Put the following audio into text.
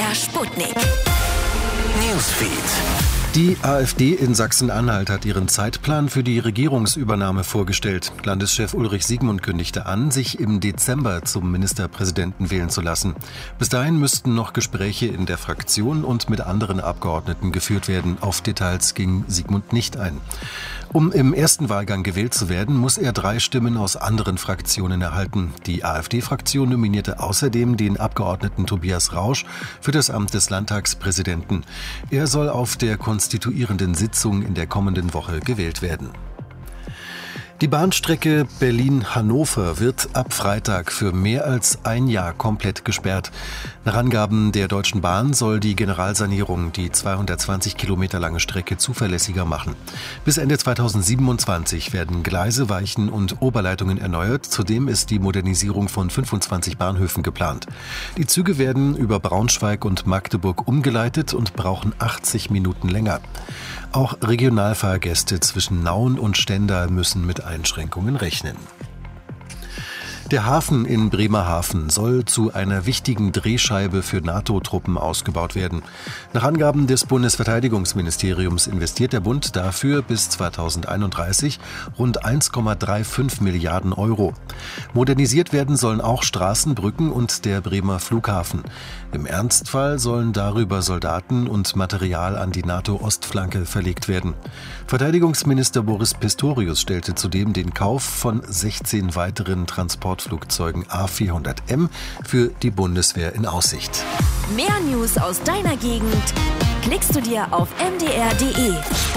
MDR Sputnik. Newsfeed. Die AfD in Sachsen-Anhalt hat ihren Zeitplan für die Regierungsübernahme vorgestellt. Landeschef Ulrich Siegmund kündigte an, sich im Dezember zum Ministerpräsidenten wählen zu lassen. Bis dahin müssten noch Gespräche in der Fraktion und mit anderen Abgeordneten geführt werden. Auf Details ging Siegmund nicht ein. Um im ersten Wahlgang gewählt zu werden, muss er 3 Stimmen aus anderen Fraktionen erhalten. Die AfD-Fraktion nominierte außerdem den Abgeordneten Tobias Rausch für das Amt des Landtagspräsidenten. Er soll auf der konstituierenden Sitzung in der kommenden Woche gewählt werden. Die Bahnstrecke Berlin-Hannover wird ab Freitag für mehr als ein Jahr komplett gesperrt. Nach Angaben der Deutschen Bahn soll die Generalsanierung die 220 Kilometer lange Strecke zuverlässiger machen. Bis Ende 2027 werden Gleise, Weichen und Oberleitungen erneuert. Zudem ist die Modernisierung von 25 Bahnhöfen geplant. Die Züge werden über Braunschweig und Magdeburg umgeleitet und brauchen 80 Minuten länger. Auch Regionalfahrgäste zwischen Nauen und Stendal müssen mit Einschränkungen rechnen. Der Hafen in Bremerhaven soll zu einer wichtigen Drehscheibe für NATO-Truppen ausgebaut werden. Nach Angaben des Bundesverteidigungsministeriums investiert der Bund dafür bis 2031 rund 1,35 Milliarden Euro. Modernisiert werden sollen auch Straßen, Brücken und der Bremer Flughafen. Im Ernstfall sollen darüber Soldaten und Material an die NATO-Ostflanke verlegt werden. Verteidigungsminister Boris Pistorius stellte zudem den Kauf von 16 weiteren Transportflugzeugen A400M für die Bundeswehr in Aussicht. Mehr News aus deiner Gegend klickst du dir auf mdr.de.